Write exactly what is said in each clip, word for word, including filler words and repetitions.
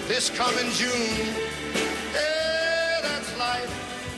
this coming June. Yeah, that's life.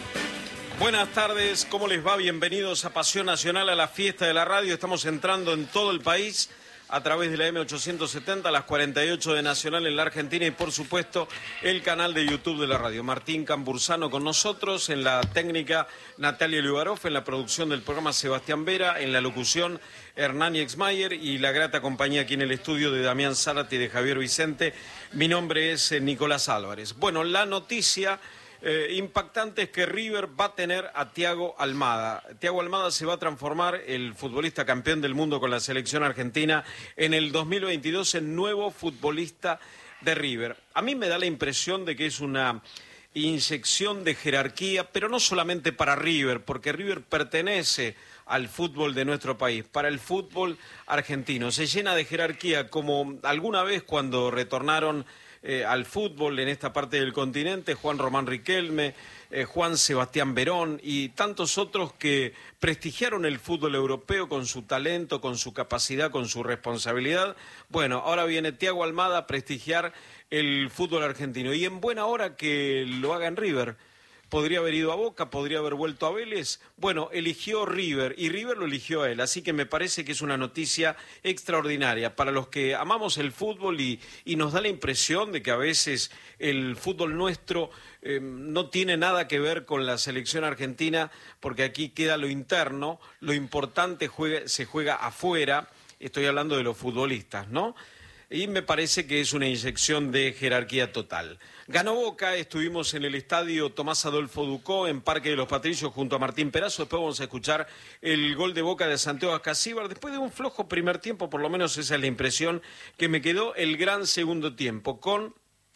Buenas tardes, ¿cómo les va? Bienvenidos a Pasión Nacional, a la fiesta de la radio. Estamos entrando en todo el país a través de la eme ochocientos setenta, las cuarenta y ocho de Nacional en la Argentina y, por supuesto, el canal de YouTube de la radio. Martín Cambursano con nosotros, en la técnica Natalia Liubarov, en la producción del programa Sebastián Vera, en la locución Hernán Exmayer y la grata compañía aquí en el estudio de Damián Zárate y de Javier Vicente. Mi nombre es eh, Nicolás Álvarez. Bueno, la noticia Eh, impactante es que River va a tener a Thiago Almada. Thiago Almada se va a transformar, el futbolista campeón del mundo con la selección argentina, en el dos mil veintidós en nuevo futbolista de River. A mí me da la impresión de que es una inyección de jerarquía, pero no solamente para River, porque River pertenece al fútbol de nuestro país, para el fútbol argentino. Se llena de jerarquía, como alguna vez cuando retornaron Eh, al fútbol en esta parte del continente, Juan Román Riquelme, eh, Juan Sebastián Verón y tantos otros que prestigiaron el fútbol europeo con su talento, con su capacidad, con su responsabilidad. Bueno, ahora viene Thiago Almada a prestigiar el fútbol argentino y en buena hora que lo haga en River. Podría haber ido a Boca, podría haber vuelto a Vélez. Bueno, eligió River y River lo eligió a él. Así que me parece que es una noticia extraordinaria para los que amamos el fútbol y, y nos da la impresión de que a veces el fútbol nuestro eh, no tiene nada que ver con la selección argentina, porque aquí queda lo interno, lo importante juega, se juega afuera. Estoy hablando de los futbolistas, ¿no? Y me parece que es una inyección de jerarquía total. Ganó Boca, estuvimos en el estadio Tomás Adolfo Ducó, en Parque de los Patricios, junto a Martín Perazo. Después vamos a escuchar el gol de Boca de Santiago Ascasíbar. Después de un flojo primer tiempo, por lo menos esa es la impresión que me quedó, el gran segundo tiempo, con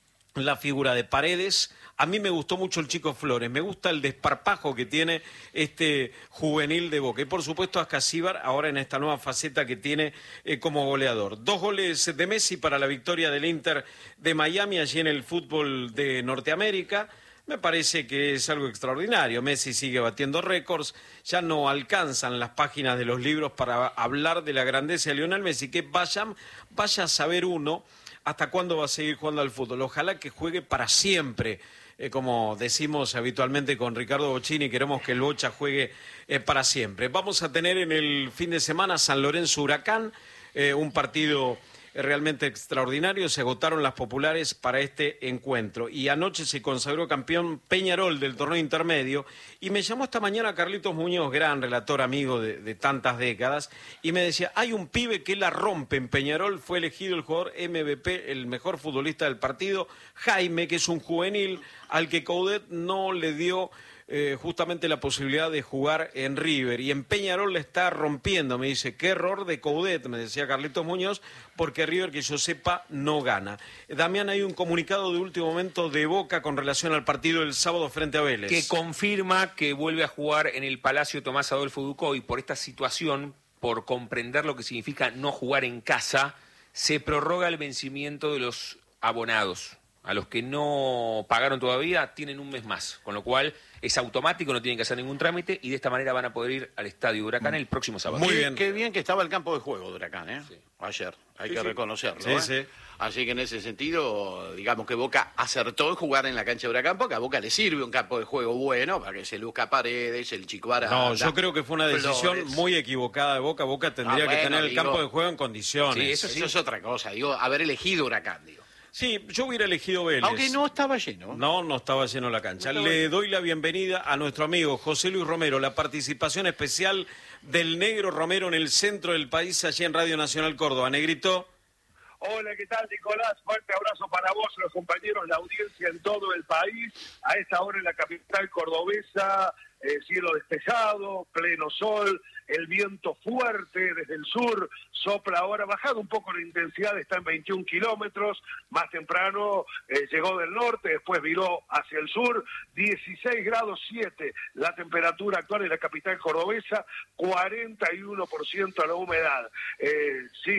la figura de Paredes. A mí me gustó mucho el Chico Flores, me gusta el desparpajo que tiene este juvenil de Boca. Y por supuesto Ascasíbar, ahora en esta nueva faceta que tiene eh, como goleador. Dos goles de Messi para la victoria del Inter de Miami allí en el fútbol de Norteamérica. Me parece que es algo extraordinario. Messi sigue batiendo récords, ya no alcanzan las páginas de los libros para hablar de la grandeza de Lionel Messi, que vayan, vaya a saber uno hasta cuándo va a seguir jugando al fútbol. Ojalá que juegue para siempre. Eh, como decimos habitualmente con Ricardo Bocchini, queremos que el Bocha juegue eh, para siempre. Vamos a tener en el fin de semana San Lorenzo Huracán, eh, un partido eh, realmente extraordinario. Se agotaron las populares para este encuentro y anoche se consagró campeón Peñarol del torneo intermedio y me llamó esta mañana Carlitos Muñoz, gran relator, amigo de, de tantas décadas, y me decía, hay un pibe que la rompe en Peñarol, fue elegido el jugador eme ve pe, el mejor futbolista del partido, Jaime, que es un juvenil al que Coudet no le dio eh, justamente la posibilidad de jugar en River, y en Peñarol le está rompiendo. Me dice, qué error de Coudet, me decía Carlitos Muñoz, porque River, que yo sepa, no gana. Damián, hay un comunicado de último momento de Boca con relación al partido del sábado frente a Vélez, que confirma que vuelve a jugar en el Palacio Tomás Adolfo Ducó, y por esta situación, por comprender lo que significa no jugar en casa, se prorroga el vencimiento de los abonados. A los que no pagaron todavía tienen un mes más, con lo cual es automático, no tienen que hacer ningún trámite y de esta manera van a poder ir al estadio de Huracán el próximo sábado. Muy bien. Qué bien que estaba el campo de juego de Huracán, ¿eh? Sí. Ayer, hay sí, que sí. reconocerlo. Sí, ¿eh? sí. Así que en ese sentido, digamos que Boca acertó en jugar en la cancha de Huracán, porque a Boca le sirve un campo de juego bueno para que se luzca Paredes, el Chico Aranda. No, yo creo que fue una decisión Flores. muy equivocada de Boca. Boca tendría Ah, bueno, que tener el digo, campo de juego en condiciones. Sí, eso, sí. eso es otra cosa, digo, haber elegido Huracán, digo. Sí, yo hubiera elegido Vélez. Aunque no estaba lleno. No, no estaba lleno la cancha. No Le doy la bienvenida a nuestro amigo José Luis Romero, la participación especial del Negro Romero en el centro del país, allí en Radio Nacional Córdoba. Negrito. Hola, ¿qué tal, Nicolás? Fuerte abrazo para vos, los compañeros, la audiencia en todo el país. A esta hora en la capital cordobesa, eh, cielo despejado, pleno sol, el viento fuerte desde el sur, sopla ahora, bajado un poco la intensidad, está en veintiún kilómetros, más temprano eh, llegó del norte, después viró hacia el sur, dieciséis grados siete la temperatura actual en la capital cordobesa, cuarenta y uno por ciento la humedad. Eh, sí,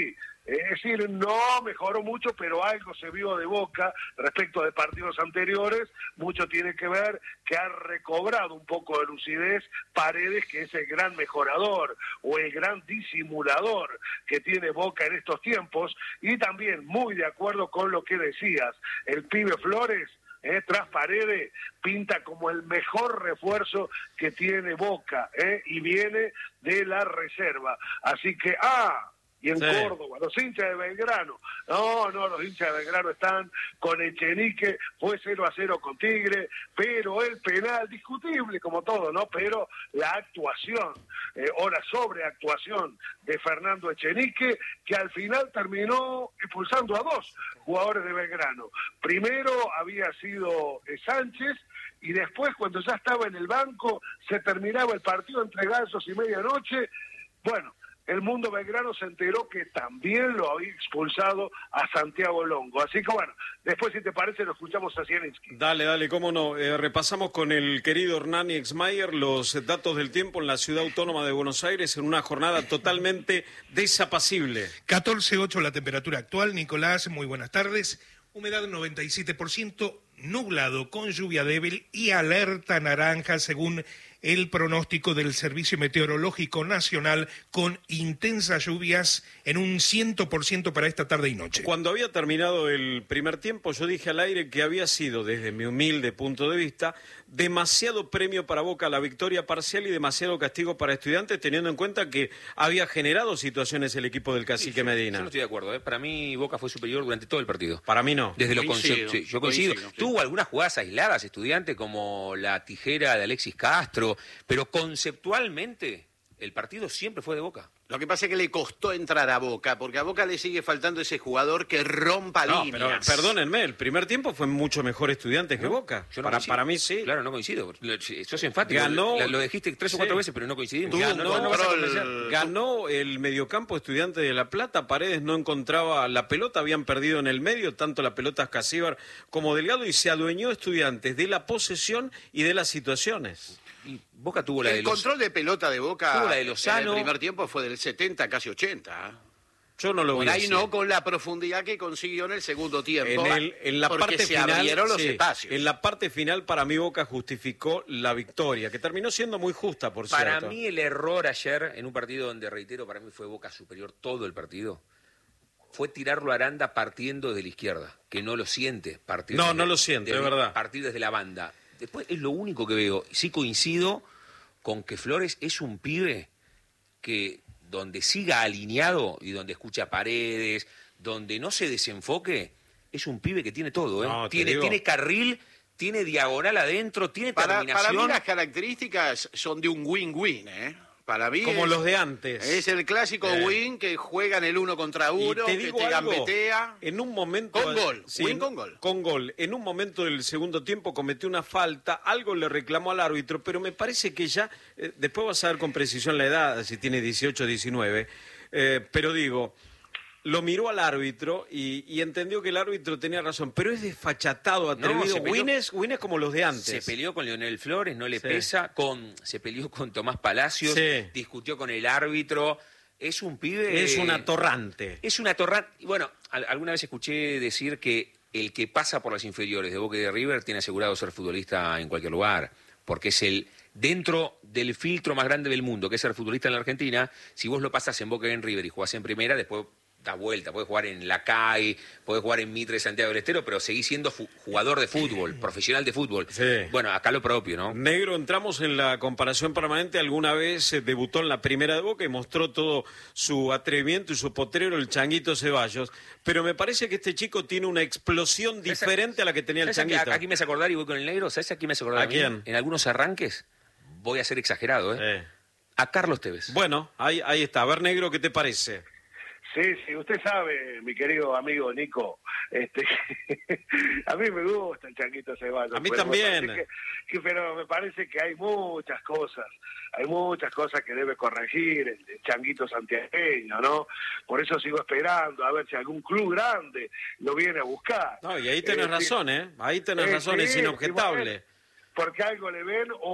Es decir, no mejoró mucho, pero algo se vio de Boca respecto de partidos anteriores. Mucho tiene que ver que ha recobrado un poco de lucidez Paredes, que es el gran mejorador o el gran disimulador que tiene Boca en estos tiempos. Y también muy de acuerdo con lo que decías, el pibe Flores, Eh, tras Paredes, pinta como el mejor refuerzo que tiene Boca, eh, y viene de la reserva. Así que, ah, y en sí. Córdoba, los hinchas de Belgrano, no, no, los hinchas de Belgrano están con Echenique, fue cero a cero con Tigre, pero el penal, discutible como todo, ¿no? Pero la actuación, eh, o la sobreactuación de Fernando Echenique, que al final terminó expulsando a dos jugadores de Belgrano. Primero había sido eh, Sánchez, y después, cuando ya estaba en el banco, se terminaba el partido entre gansos y medianoche. Bueno, el mundo belgrano se enteró que también lo había expulsado a Santiago Longo. Así que bueno, después, si te parece, lo escuchamos a Zielinski. Dale, dale, cómo no. Eh, repasamos con el querido Hernán Exmayer los datos del tiempo en la ciudad autónoma de Buenos Aires en una jornada totalmente desapacible. catorce punto ocho la temperatura actual. Nicolás, muy buenas tardes. Humedad noventa y siete por ciento, nublado con lluvia débil y alerta naranja según el pronóstico del Servicio Meteorológico Nacional, con intensas lluvias en un cien por ciento para esta tarde y noche. Cuando había terminado el primer tiempo, yo dije al aire que había sido, desde mi humilde punto de vista, demasiado premio para Boca la victoria parcial y demasiado castigo para Estudiantes, teniendo en cuenta que había generado situaciones el equipo del Cacique sí, yo, Medina. Yo no estoy de acuerdo, ¿eh? Para mí Boca fue superior durante todo el partido. Para mí no. Desde lo coincido, concepto, sí, yo coincido. coincido sí. Tuvo algunas jugadas aisladas, Estudiante, como la tijera de Alexis Castro, pero conceptualmente el partido siempre fue de Boca. Lo que pasa es que le costó entrar a Boca, porque a Boca le sigue faltando ese jugador que rompa no, líneas. Pero, perdónenme, el primer tiempo fue mucho mejor Estudiantes que no, Boca. Yo no para, coincido. para mí sí. Claro, no coincido. Sos enfático. Ganó, lo, lo dijiste tres o cuatro sí. veces, pero no coincidimos. Tuvo Ganó, no, no vas a el, ganó el mediocampo Estudiante de La Plata. Paredes no encontraba la pelota, habían perdido en el medio, tanto la pelota Escasíbar como Delgado, y se adueñó Estudiantes de la posesión y de las situaciones. Y Boca tuvo la el de los... control de pelota de Boca tuvo la de Lozano. en el primer tiempo fue del setenta, casi ochenta. Yo no lo vi Por ahí así. no con la profundidad que consiguió en el segundo tiempo. En, el, en la porque parte se final, abrieron los sí, espacios. En la parte final, para mí, Boca justificó la victoria, que terminó siendo muy justa, por Para cierto. mí, el error ayer, en un partido donde, reitero, para mí fue Boca superior todo el partido, fue tirarlo a Aranda partiendo de la izquierda, que no lo siente partir No, desde, no lo siente, de, es verdad. Partir desde la banda. Después es lo único que veo. Sí coincido con que Flores es un pibe que donde siga alineado y donde escucha Paredes, donde no se desenfoque, es un pibe que tiene todo, ¿eh? No, tiene, digo... tiene carril, tiene diagonal adentro, tiene Para, terminación. para mí las características son de un win-win, ¿eh? Para mí Como es, los de antes. Es el clásico eh. win que juegan el uno contra uno, te que digo te algo, gambetea. En un momento... Con gol, sí, win con gol. Con gol. En un momento del segundo tiempo cometió una falta, algo le reclamó al árbitro, pero me parece que ya... Eh, después vas a ver con precisión la edad, si tiene dieciocho o diecinueve, eh, pero digo... Lo miró al árbitro y, y entendió que el árbitro tenía razón, pero es desfachatado, atrevido. No, se peleó- Win es, Win es como los de antes. Se peleó con Leonel Flores, no le Sí. pesa, con se peleó con Tomás Palacios, Sí. discutió con el árbitro. Es un pibe... Es un atorrante. Es una torrante. Y bueno, al- alguna vez escuché decir que el que pasa por las inferiores de Boca y de River tiene asegurado ser futbolista en cualquier lugar, porque es el... Dentro del filtro más grande del mundo, que es ser futbolista en la Argentina, si vos lo pasas en Boca y en River y jugás en primera, después... da vuelta, podés jugar en La C A I, podés jugar en Mitre, Santiago del Estero, pero seguís siendo fu- jugador de fútbol, profesional de fútbol. Sí. Bueno, acá lo propio, ¿no? Negro, entramos en la comparación permanente. Alguna vez eh, debutó en la primera de Boca y mostró todo su atrevimiento y su potrero, el Changuito Ceballos. Pero me parece que este chico tiene una explosión diferente a la que tenía el ¿Sabes a- Changuito. Aquí me hace acordar y voy con el Negro, ¿sabes a quién me hace acordar? ¿A mí? quién? En algunos arranques, voy a ser exagerado, ¿eh? Eh. A Carlos Tevez. Bueno, ahí, ahí está. A ver, Negro, ¿qué te parece? Sí, sí, usted sabe, mi querido amigo Nico, este, a mí me gusta el Changuito Ceballos. A mí pero me también. parece que- que- pero me parece que hay muchas cosas, hay muchas cosas que debe corregir el, el Changuito santiagueño, ¿no? Por eso sigo esperando a ver si algún club grande lo viene a buscar. No, y ahí tenés Eh, sí. razón, ¿eh? Ahí tenés Eh, razón, es sí, inobjetable. sí, bueno, porque algo le ven o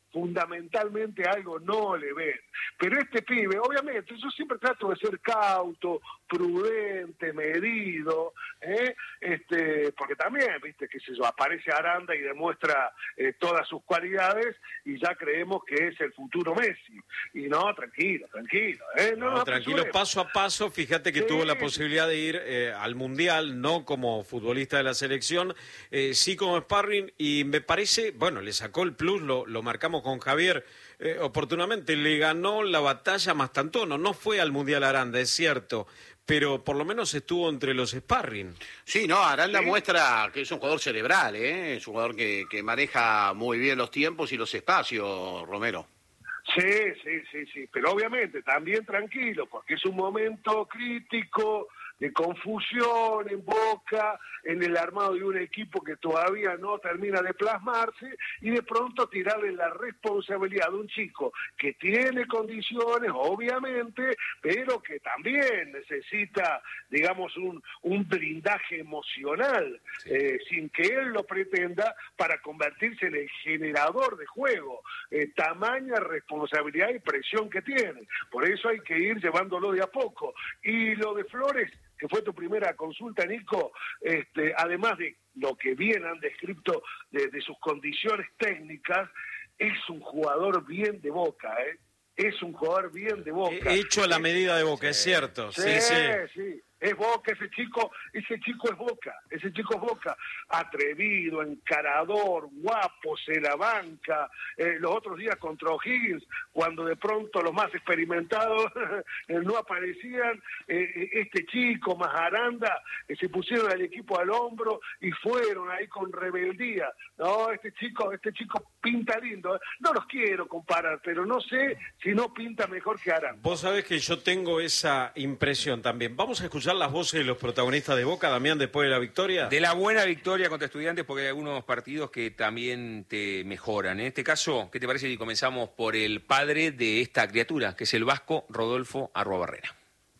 fundamentalmente algo no le ven. Pero este pibe, obviamente, yo siempre trato de ser cauto, prudente, medido, ¿eh? este, porque también, viste, qué sé yo, aparece Aranda y demuestra eh, todas sus cualidades y ya creemos que es el futuro Messi. Y no, tranquilo, tranquilo. ¿eh? No, No, no tranquilo, apresuremos. paso a paso. Fíjate que Sí. tuvo la posibilidad de ir eh, al Mundial, no como futbolista de la selección, eh, sí como sparring, y me parece, bueno, le sacó el plus, lo, lo marcamos con Javier eh, oportunamente, le ganó la batalla a Mastantuono, no fue al Mundial Aranda, es cierto, pero por lo menos estuvo entre los sparring. Sí, no, Aranda Sí. muestra que es un jugador cerebral, ¿eh? Es un jugador que, que maneja muy bien los tiempos y los espacios, Romero. Sí, sí, sí, sí, pero obviamente también tranquilo, porque es un momento crítico de confusión en Boca, en el armado de un equipo que todavía no termina de plasmarse, y de pronto tirarle la responsabilidad de un chico que tiene condiciones, obviamente, pero que también necesita, digamos, un, un blindaje emocional, Sí. eh, sin que él lo pretenda, para convertirse en el generador de juego. Eh, tamaña responsabilidad y presión que tiene. Por eso hay que ir llevándolo de a poco. Y lo de Flores, que fue tu primera consulta, Nico, este, además de lo que bien han descrito de, de sus condiciones técnicas, es un jugador bien de Boca, ¿eh? Es un jugador bien de Boca. He hecho a la Es- medida de Boca, es cierto. Sí, Sí, sí. sí. Es Boca ese chico, ese chico es Boca, ese chico es Boca, atrevido, encarador, guapo, se la banca. Eh, los otros días contra O'Higgins, cuando de pronto los más experimentados no aparecían, eh, este chico más Aranda, eh, se pusieron al equipo al hombro y fueron ahí con rebeldía. No, este chico, este chico pinta lindo. ¿eh? No los quiero comparar, pero no sé si no pinta mejor que Aranda. Vos sabés que yo tengo esa impresión también. Vamos a escuchar las voces de los protagonistas de Boca, Damián, después de la victoria. De la buena victoria contra Estudiantes, porque hay algunos partidos que también te mejoran. En este caso, ¿qué te parece si comenzamos por el padre de esta criatura, que es el vasco Rodolfo Arruabarrena?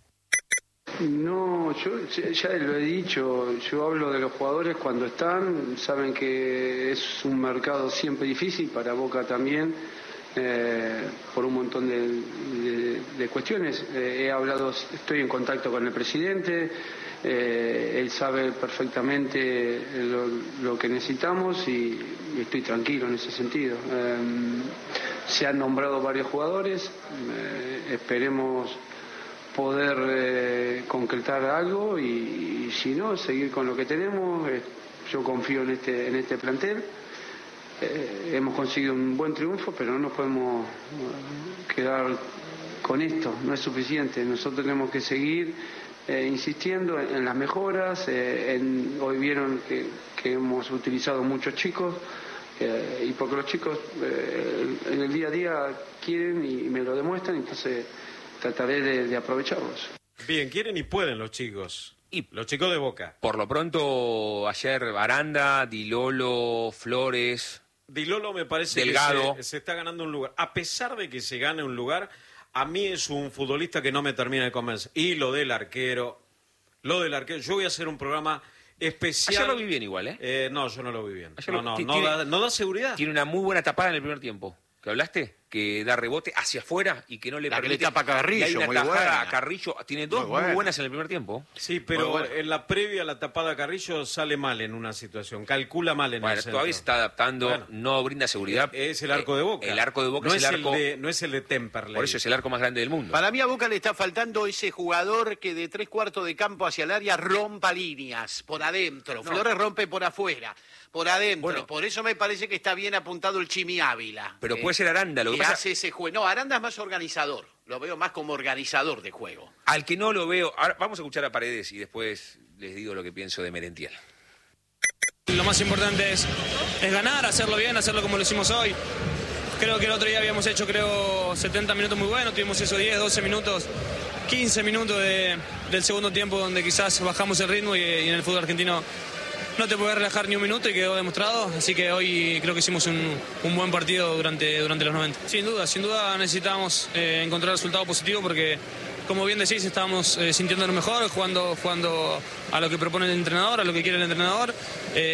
No, yo ya- ya lo he dicho, yo hablo de los jugadores cuando están, saben que es un mercado siempre difícil, para Boca también, eh, por un montón de, de- de cuestiones. Eh, he hablado, estoy en contacto con el presidente, eh, él sabe perfectamente lo, lo que necesitamos y, y estoy tranquilo en ese sentido. Eh, se han nombrado varios jugadores, eh, esperemos poder eh, concretar algo y, y si no, seguir con lo que tenemos. Eh, yo confío en este, en este plantel. Eh, hemos conseguido un buen triunfo, pero no nos podemos eh, quedar con esto, no es suficiente. Nosotros tenemos que seguir eh, insistiendo en, en las mejoras. Eh, en, hoy vieron que, que hemos utilizado muchos chicos, eh, y porque los chicos eh, en el día a día quieren y, y me lo demuestran, entonces trataré de, de aprovecharlos. Bien, quieren y pueden los chicos. Y- Los chicos de Boca. Por lo pronto, ayer Aranda, Dilolo, Flores. Di Lolo me parece Delgado. que se, se está ganando un lugar. A pesar de que se gane un lugar, a mí es un futbolista que no me termina de convencer. Y lo del arquero, lo del arquero. Yo voy a hacer un programa especial. Ayer lo vi bien igual, ¿eh? Eh, no, yo no lo vi bien. Ayer No, lo- no, ti- no, tiene- da, no da seguridad. Tiene una muy buena tapada en el primer tiempo. ¿Que hablaste? Que da rebote hacia afuera y que no le La que permite... le tapa a Carrillo, y hay una muy tajada buena. a Carrillo. Tiene dos Muy muy, buena. buenas en el primer tiempo. Sí, pero Bueno, bueno. en la previa la tapada Carrillo sale mal en una situación. Calcula mal en Bueno, el centro. todavía se está adaptando, Bueno. no brinda seguridad. Es el arco de Boca. El arco de Boca no es el arco... de, no es el de Temperley. Por eso es el arco más grande del mundo. Para mí a Boca le está faltando ese jugador que de tres cuartos de campo hacia el área rompa líneas por adentro. No. Flores rompe por afuera, por adentro. Bueno. Por eso me parece que está bien apuntado el Chimi Ávila. Pero eh, puede ser Aranda. Lo que que pasa, hace ese juego. No, Aranda es más organizador. Lo veo más como organizador de juego. al que no lo veo... Ahora vamos a escuchar a Paredes y después les digo lo que pienso de Merentiel. Lo más importante es, es ganar, hacerlo bien, hacerlo como lo hicimos hoy. Creo que el otro día habíamos hecho, creo, setenta minutos muy buenos, tuvimos esos diez, doce minutos, quince minutos de- del segundo tiempo donde quizás bajamos el ritmo y, y en el fútbol argentino no te puedes relajar ni un minuto y quedó demostrado, así que hoy creo que hicimos un, un buen partido durante, durante los noventa. Sin duda, sin duda necesitábamos eh, encontrar resultado positivo porque, como bien decís, estábamos eh, sintiéndonos mejor, jugando, jugando a lo que propone el entrenador, a lo que quiere el entrenador. Eh,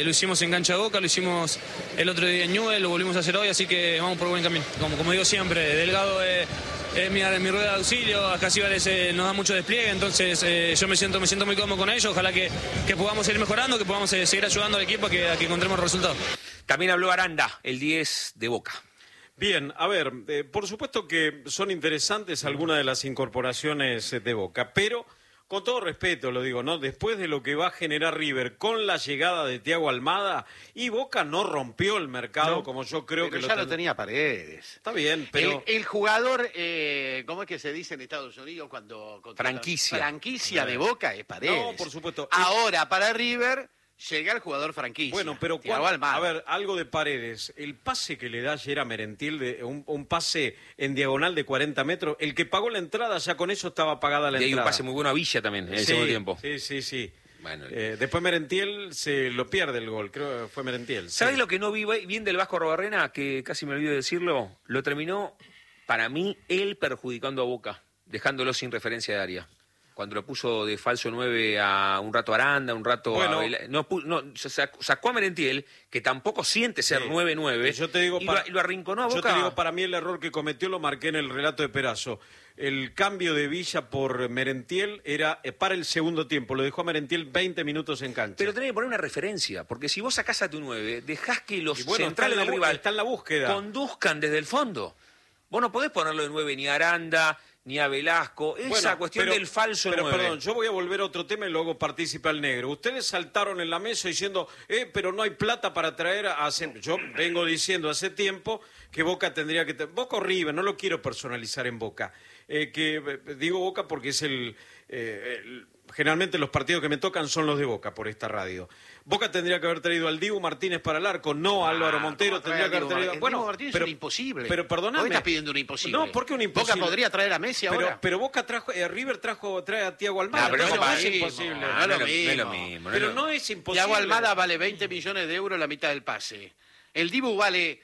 lo hicimos en cancha de Boca, lo hicimos el otro día en Newell, lo volvimos a hacer hoy, así que vamos por buen camino. Como, como digo siempre, Delgado es, es mi, mi rueda de auxilio, a Casíbales eh, nos da mucho despliegue, entonces eh, yo me siento, me siento muy cómodo con ellos, ojalá que, que podamos seguir mejorando, que podamos eh, seguir ayudando al equipo a que, a que encontremos resultados. También habló Aranda, el diez de Boca. Bien, a ver, eh, por supuesto que son interesantes algunas de las incorporaciones de Boca, pero con todo respeto lo digo, ¿no? Después de lo que va a generar River con la llegada de Thiago Almada, y Boca no rompió el mercado no, como yo creo pero que ya lo, lo tenía Paredes. Está bien, pero el, el jugador, eh, ¿cómo es que se dice en Estados Unidos cuando franquicia, franquicia de Boca es Paredes? No, por supuesto. Ahora para River llega el jugador franquicia. Bueno, pero a ver, algo de Paredes. El pase que le da ayer a Merentiel, de un, un pase en diagonal de cuarenta metros, el que pagó la entrada, ya con eso estaba pagada la y entrada. Y hay un pase muy bueno a Villa también, en el sí, segundo tiempo. Sí, sí, sí. Bueno, eh, después Merentiel se lo pierde el gol, creo que fue Merentiel. ¿Sabes sí. lo que no vi bien del Vasco Arrobarrena? Que casi me olvido de decirlo. Lo terminó, para mí, él perjudicando a Boca, dejándolo sin referencia de área. Cuando lo puso de falso nueve a un rato Aranda, un rato bueno, a no, no sacó, sacó a Merentiel, que tampoco siente ser sí. nueve nueve, yo te digo y, para, lo, y lo arrinconó a Boca. Yo te digo, para mí el error que cometió lo marqué en el relato de Perazo. El cambio de Villa por Merentiel era para el segundo tiempo, lo dejó a Merentiel veinte minutos en cancha. Pero tenés que poner una referencia, porque si vos sacás a tu nueve, dejás que los bueno, centrales del rival está en la búsqueda. conduzcan desde el fondo. Vos no podés ponerlo de nueve ni a Aranda, ni a Velasco, esa bueno, cuestión pero, del falso pero nueve. Perdón, yo voy a volver a otro tema y luego participa el negro. Ustedes saltaron en la mesa diciendo, eh, pero no hay plata para traer a... Yo vengo diciendo hace tiempo que Boca tendría que... Boca o River, no lo quiero personalizar en Boca. Eh, que digo Boca porque es el, eh, el... Generalmente los partidos que me tocan son los de Boca por esta radio. Boca tendría que haber traído al Dibu Martínez para el arco, no a Álvaro Montero. Tendría que haber traído... El bueno, Dibu Martínez pero, es un imposible. Pero perdóname. ¿Por qué estás pidiendo un imposible? No, ¿por qué un imposible? Boca podría traer a Messi pero, ahora. Pero Boca trajo, eh, River trajo, trae a Thiago Almada. Ah, pero no, no es mismo, imposible. No, no, no, no, es lo mismo. Pero no es imposible. Thiago Almada vale veinte millones de euros la mitad del pase. El Dibu vale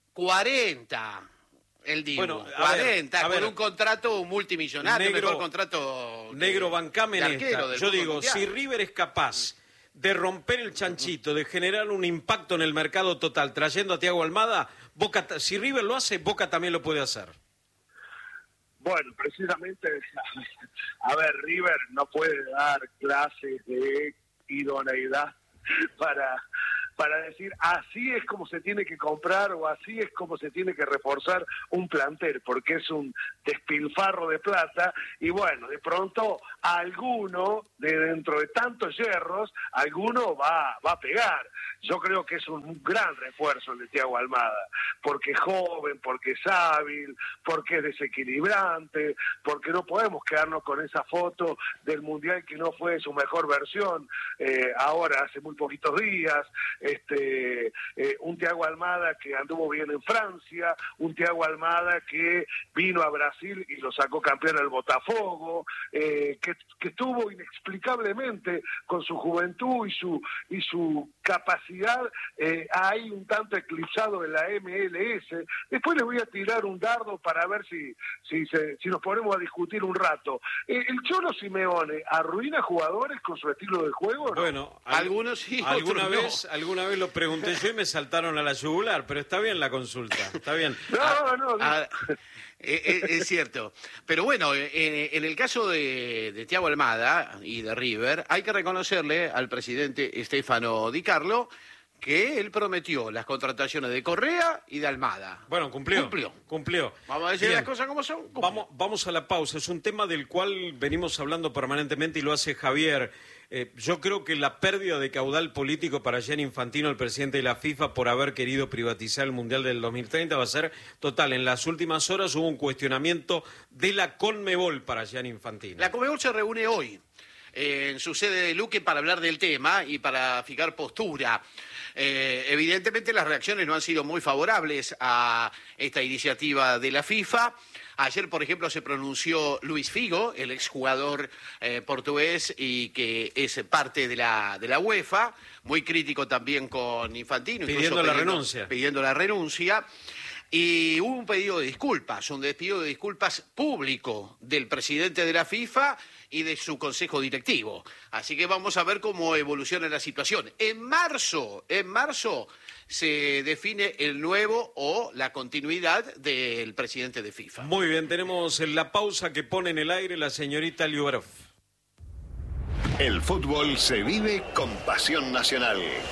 cuarenta. El Dibu, bueno, cuarenta, ver, con ver, un contrato multimillonario, negro, mejor contrato... Negro, bancame en esta. Yo digo, mundial. Si River es capaz de romper el chanchito, de generar un impacto en el mercado total, trayendo a Thiago Almada, Boca, si River lo hace, Boca también lo puede hacer. Bueno, precisamente, a ver, River no puede dar clases de idoneidad para... para decir así es como se tiene que comprar o así es como se tiene que reforzar un plantel, porque es un despilfarro de plata y bueno, de pronto alguno, de dentro de tantos hierros, alguno va, va a pegar. Yo creo que es un gran refuerzo el de Thiago Almada, porque es joven, porque es hábil, porque es desequilibrante, porque no podemos quedarnos con esa foto del Mundial que no fue su mejor versión, eh, ahora hace muy poquitos días, este eh, un Thiago Almada que anduvo bien en Francia, un Thiago Almada que vino a Brasil y lo sacó campeón al Botafogo, eh, que, que estuvo inexplicablemente con su juventud y su, y su capacidad eh, ahí un tanto eclipsado en la M L S. Después les voy a tirar un dardo para ver si, si, se, si nos ponemos a discutir un rato. Eh, ¿El Cholo Simeone arruina jugadores con su estilo de juego? ¿No? Bueno, algunos sí, alguna otros vez, no. Alguna vez lo pregunté yo y me saltaron a la yugular, pero está bien la consulta, está bien. No, Ah, no, no. ah, es, es cierto. Pero bueno, en, en el caso de, de Thiago Almada y de River, hay que reconocerle al presidente Stefano Di Carlo que él prometió las contrataciones de Correa y de Almada. Bueno, cumplió. Cumplió. Cumplió. Vamos a decir Bien. las cosas como son. Cumplió. Vamos, vamos a la pausa. Es un tema del cual venimos hablando permanentemente y lo hace Javier. Eh, yo creo que la pérdida de caudal político para Gianni Infantino, el presidente de la FIFA, por haber querido privatizar el Mundial del dos mil treinta va a ser total. En las últimas horas hubo un cuestionamiento de la Conmebol para Gianni Infantino. La Conmebol se reúne hoy eh, en su sede de Luque para hablar del tema y para fijar postura. Eh, evidentemente las reacciones no han sido muy favorables a esta iniciativa de la FIFA. Ayer, por ejemplo, se pronunció Luis Figo, el exjugador eh, portugués y que es parte de la, de la UEFA, muy crítico también con Infantino. Pidiendo la renuncia. Pidiendo la renuncia. Y hubo un pedido de disculpas, un pedido de disculpas público del presidente de la FIFA y de su consejo directivo. Así que vamos a ver cómo evoluciona la situación. En marzo, en marzo se define el nuevo o la continuidad del presidente de FIFA. Muy bien, tenemos la pausa que pone en el aire la señorita Liubarov. El fútbol se vive con pasión nacional.